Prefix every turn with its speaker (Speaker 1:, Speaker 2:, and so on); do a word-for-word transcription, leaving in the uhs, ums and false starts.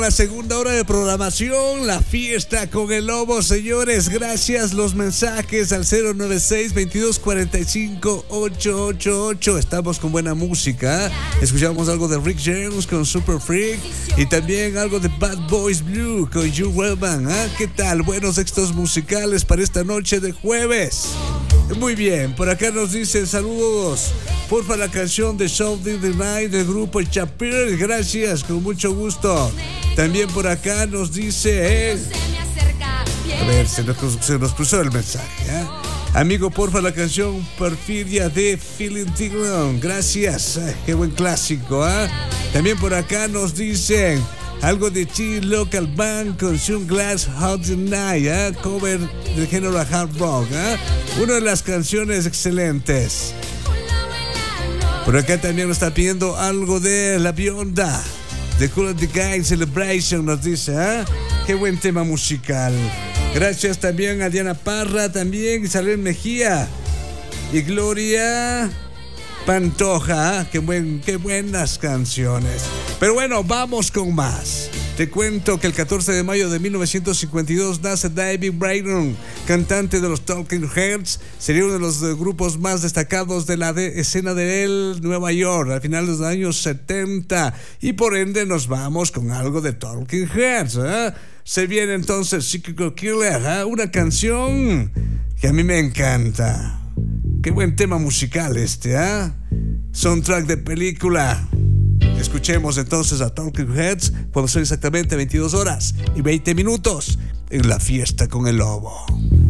Speaker 1: La segunda hora de programación, la fiesta con el lobo, señores. Gracias, los mensajes al cero nueve seis, veintidós cuarenta y cinco, ochocientos ochenta y ocho. Estamos con buena música. Escuchamos algo de Rick James con Super Freak y también algo de Bad Boys Blue con You Wellman. ¿eh? ¿Qué tal? Buenos éxitos musicales para esta noche de jueves. Muy bien, por acá nos dicen saludos. Porfa, la canción de Something the Night del grupo Chapir. Gracias, con mucho gusto. También por acá nos dice, eh, a ver, se nos, se nos cruzó el mensaje, ¿eh? Amigo, porfa, la canción Perfidia de Feeling Tiglon. Gracias, eh, qué buen clásico, ¿eh? También por acá nos dicen algo de Chi Local Band con Sunglass Hot Night, ¿eh? Cover del género hard rock, ¿eh? Una de las canciones excelentes. Por acá también nos está pidiendo algo de La Bionda, The Cool and the Gang Celebration, nos dice, ¿eh? Qué buen tema musical. Gracias también a Diana Parra, también Isabel Mejía y Gloria Pantoja, ¿eh? Qué, buen, qué buenas canciones. Pero bueno, vamos con más. Te cuento que el catorce de mayo de mil novecientos cincuenta y dos nace David Brainerd, cantante de los Talking Heads. Sería uno de los grupos más destacados de la de escena de el Nueva York al final de los años setenta. Y por ende nos vamos con algo de Talking Heads, ¿eh? Se viene entonces Psychical Killer, ¿eh? Una canción que a mí me encanta. Qué buen tema musical este, ¿eh? Soundtrack de película. Escuchemos entonces a Talking Heads cuando son exactamente veintidós horas y veinte minutos en la fiesta con el lobo.